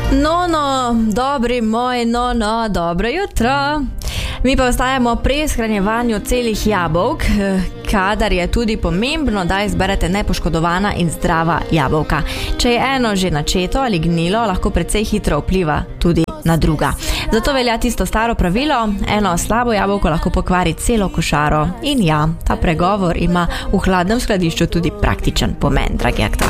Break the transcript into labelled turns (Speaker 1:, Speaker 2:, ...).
Speaker 1: Dobri moj, dobro jutro. Mi pa ostajamo pri shranjevanju celih jabolk, kadar je tudi pomembno, da izberete nepoškodovana in zdrava jabolka. Če je eno že načeto ali gnilo, lahko precej hitro vpliva tudi na druga. Zato velja tisto staro pravilo, eno slabo jabolko lahko pokvari celo košaro. In ja, ta pregovor ima v hladnem skladišču tudi praktičen pomen, dragi aktualci.